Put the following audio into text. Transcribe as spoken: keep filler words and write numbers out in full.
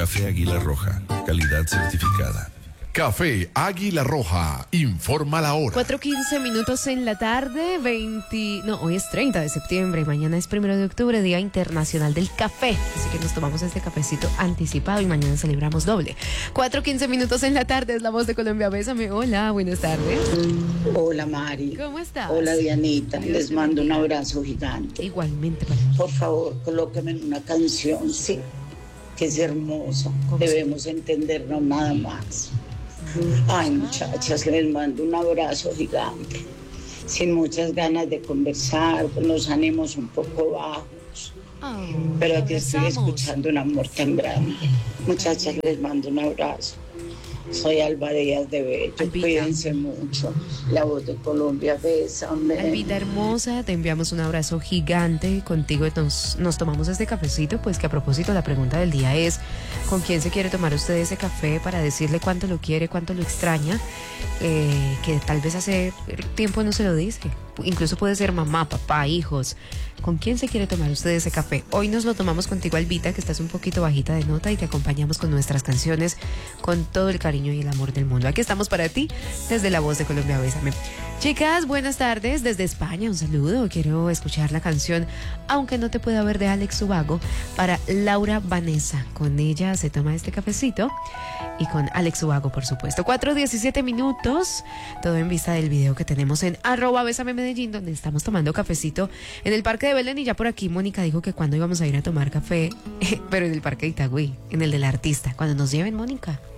Café Águila Roja, calidad certificada. Café Águila Roja, informa la hora. cuatro quince minutos en la tarde, veinte, no, hoy es treinta de septiembre y mañana es primero de octubre, Día Internacional del Café. Así que nos tomamos este cafecito anticipado y mañana celebramos doble. cuatro quince minutos en la tarde, es la voz de Colombia. Bésame. Hola, buenas tardes. Hola, Mari. ¿Cómo estás? Hola, Dianita. Dios Les te mando un bendiga. abrazo gigante. Igualmente para ti. Por favor, colóquenme en una canción, sí, que es hermosa. Debemos entendernos nada más. Ay, muchachas, les mando un abrazo gigante. Sin muchas ganas de conversar, con los ánimos un poco bajos. Oh, Pero aquí estoy abrazamos. escuchando un amor tan grande. Muchachas, les mando un abrazo. Soy Alba Díaz de Bello. Albita. Cuídense mucho. La voz de Colombia, bésame. Albita hermosa, te enviamos un abrazo gigante. Contigo nos, nos tomamos este cafecito, pues que a propósito la pregunta del día es ¿con quién se quiere tomar usted ese café para decirle cuánto lo quiere, cuánto lo extraña? Eh, que tal vez hace tiempo no se lo dice. Incluso puede ser mamá, papá, hijos. ¿Con quién se quiere tomar usted ese café? Hoy nos lo tomamos contigo, Albita, que estás un poquito bajita de nota y te acompañamos con nuestras canciones con todo el cariño y el amor del mundo. Aquí estamos para ti desde La Voz de Colombia. Bésame. Chicas, buenas tardes desde España. Un saludo. Quiero escuchar la canción Aunque no te pueda ver de Alex Ubago para Laura Vanessa. Con ella se toma este cafecito y con Alex Ubago, por supuesto. cuatro diecisiete minutos. Todo en vista del video que tenemos en arroba Bésame Medellín, donde estamos tomando cafecito en el Parque de Belén. Y ya por aquí Mónica dijo que cuando íbamos a ir a tomar café, pero en el Parque de Itagüí, en el del artista. Cuando nos lleven, Mónica.